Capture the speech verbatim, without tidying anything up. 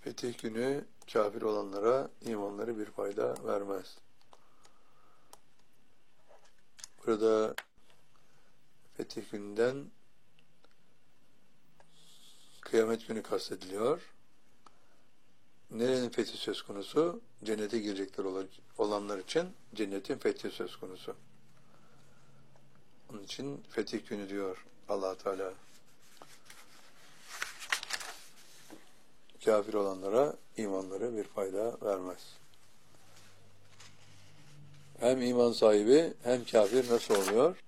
Fetih günü kafir olanlara imanları bir fayda vermez. Burada fetih gününden kıyamet günü kastediliyor. Nerenin fethi söz konusu? Cennete girecekler olanlar için cennetin fethi söz konusu. Onun için fetih günü diyor Allah Teala. Kafir olanlara imanları bir fayda vermez. Hem iman sahibi hem kafir nasıl oluyor?